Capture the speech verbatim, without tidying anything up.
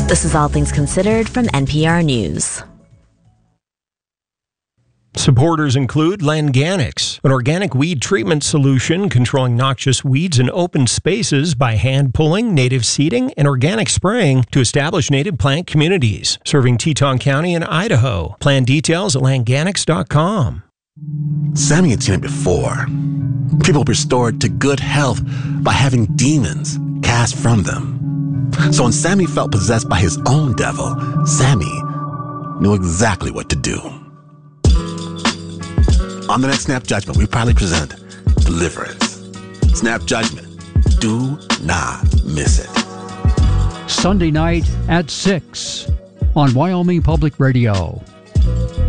This is All Things Considered from N P R News. Supporters include Langanics, an organic weed treatment solution controlling noxious weeds in open spaces by hand pulling, native seeding, and organic spraying to establish native plant communities, serving Teton County and Idaho. Plan details at langanics dot com. Sammy had seen it before. People restored to good health by having demons cast from them. So when Sammy felt possessed by his own devil, Sammy knew exactly what to do. On the next Snap Judgment, we proudly present Deliverance. Snap Judgment. Do not miss it. Sunday night at six on Wyoming Public Radio.